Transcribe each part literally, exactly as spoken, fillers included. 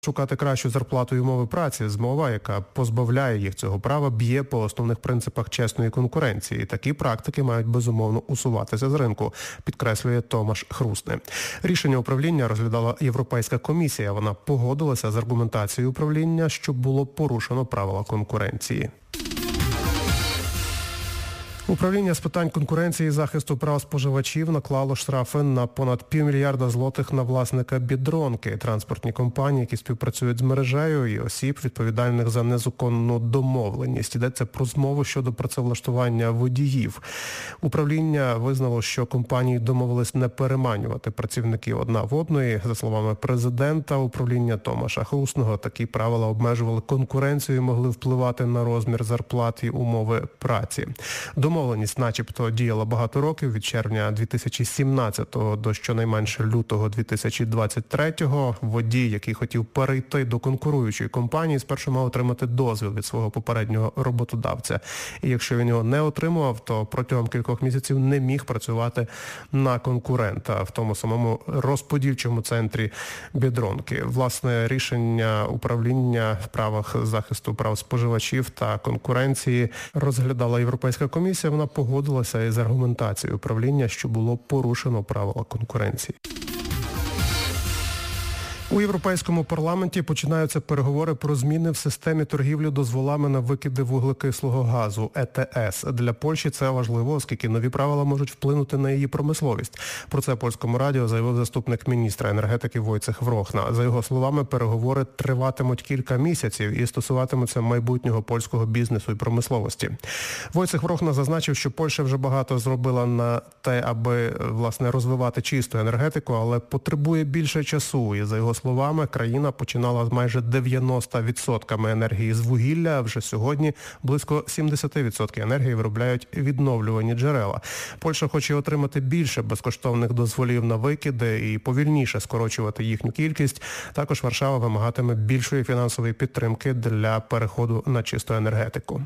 Шукати кращу зарплату і умови праці, змова, яка позбавляє їх цього права, б'є по основних принципах чесної конкуренції. Такі практики мають безумовно усуватися з ринку, підкреслює Томаш Хрусне. Рішення управління розглядала Європейська комісія. Вона погодилася з аргументацією управління, що було порушено правила конкуренції. Управління з питань конкуренції і захисту прав споживачів наклало штрафи на понад півмільярда злотих на власника «Бідронки» – транспортні компанії, які співпрацюють з мережею, і осіб, відповідальних за незаконну домовленість. Йдеться про змову щодо працевлаштування водіїв. Управління визнало, що компанії домовились не переманювати працівників одна в одної. За словами президента управління Томаша Хрусного, такі правила обмежували конкуренцію і могли впливати на розмір зарплат і умови праці. Домовленість начебто діяла багато років, від червня дві тисячі сімнадцятого до щонайменше лютого дві тисячі двадцять третього. Водій, який хотів перейти до конкуруючої компанії, спершу мав отримати дозвіл від свого попереднього роботодавця. І якщо він його не отримував, то протягом кількох місяців не міг працювати на конкурента в тому самому розподільчому центрі «Бідронки». Власне, рішення управління в правах захисту прав споживачів та конкуренції розглядала Європейська комісія. Вона погодилася із аргументацією управління, що було порушено правила конкуренції. У Європейському парламенті починаються переговори про зміни в системі торгівлі дозволами на викиди вуглекислого газу – Е Те Ес. Для Польщі це важливо, оскільки нові правила можуть вплинути на її промисловість. Про це Польському радіо заявив заступник міністра енергетики Войцех Врохна. За його словами, переговори триватимуть кілька місяців і стосуватимуться майбутнього польського бізнесу і промисловості. Войцех Врохна зазначив, що Польща вже багато зробила на те, аби, власне, розвивати чисту енергетику, але потребує більше часу. І за його словами, країна починала з майже дев'яноста відсотків енергії з вугілля, а вже сьогодні близько сімдесят відсотків енергії виробляють відновлювані джерела. Польща хоче отримати більше безкоштовних дозволів на викиди і повільніше скорочувати їхню кількість. Також Варшава вимагатиме більшої фінансової підтримки для переходу на чисту енергетику.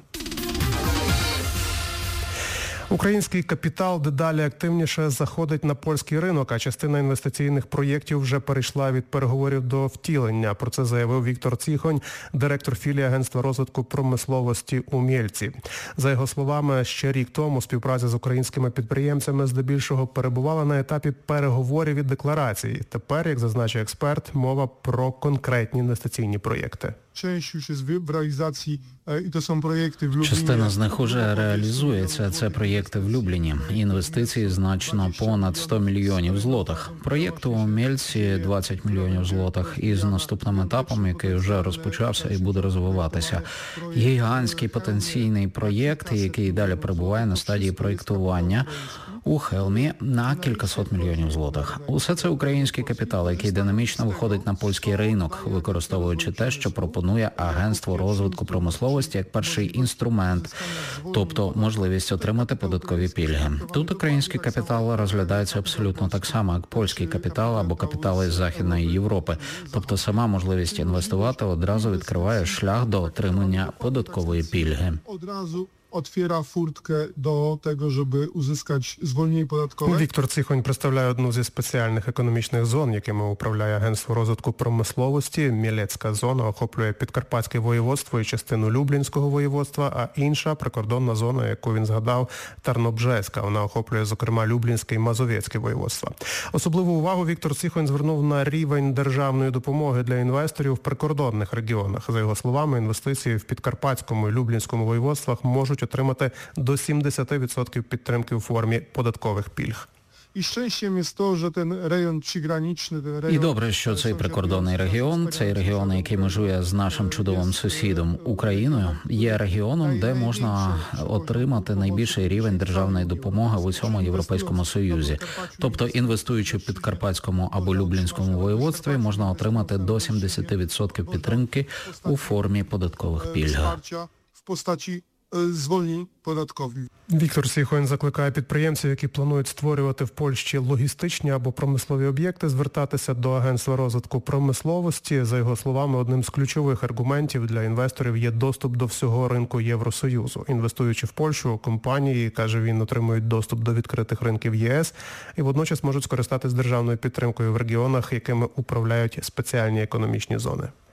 Український капітал дедалі активніше заходить на польський ринок, а частина інвестиційних проєктів вже перейшла від переговорів до втілення. Про це заявив Віктор Ціхонь, директор філії Агентства розвитку промисловості у Мєльці. За його словами, ще рік тому співпраця з українськими підприємцями здебільшого перебувала на етапі переговорів і декларацій. Тепер, як зазначив експерт, мова про конкретні інвестиційні проєкти. Частина з них уже реалізується. Це проєкти в Любліні. Інвестиції значно понад сто мільйонів злотих. Проєкт у Мєльці двадцять мільйонів злотих. І з наступним етапом, який вже розпочався і буде розвиватися. Гігантський потенційний проєкт, який далі перебуває на стадії проєктування у Хелмі на кількасот мільйонів злотих. Усе це український капітал, який динамічно виходить на польський ринок, використовуючи те, що пропонує Агентство розвитку промисловості як перший інструмент, тобто можливість отримати податкові пільги. Тут український капітал розглядається абсолютно так само, як польський капітал або капітали з Західної Європи. Тобто сама можливість інвестувати одразу відкриває шлях до отримання податкової пільги. Otwiera furtkę do tego, żeby uzyskać zwolnienie podatkowe. Віктор Ціхонь представляє одну зі спеціальних економічних зон, якими управляє Агентство розвитку промисловості. Мєлецька зона охоплює Підкарпатське воєводство і частину Люблінського воєводства, а інша прикордонна зона, яку він згадав, Тарнобжеська. Вона охоплює, зокрема, Люблінське і Мазовецьке воєводства. Особливу увагу Віктор Ціхонь звернув на рівень державної допомоги для інвесторів в прикордонних регіонах. За його словами, інвестиції в Підкарпатському і Люблінському воєводствах можуть отримати до сімдесят відсотків підтримки у формі податкових пільг. І щастям є то, що ten район приграничний, ten район... І добре, що цей прикордонний регіон, цей регіон, який межує з нашим чудовим сусідом Україною, є регіоном, де можна отримати найбільший рівень державної допомоги в усьому Європейському Союзі. Тобто, інвестуючи в Підкарпатському або Люблінському воєводстві, можна отримати до сімдесят відсотків підтримки у формі податкових пільг. В постаті звольнень податкових. Віктор Ціхонь закликає підприємців, які планують створювати в Польщі логістичні або промислові об'єкти, звертатися до Агентства розвитку промисловості. За його словами, одним з ключових аргументів для інвесторів є доступ до всього ринку Євросоюзу. Інвестуючи в Польщу, компанії, каже він, отримують доступ до відкритих ринків Є Ес і водночас можуть скористатись державною підтримкою в регіонах, якими управляють спеціальні економічні зони.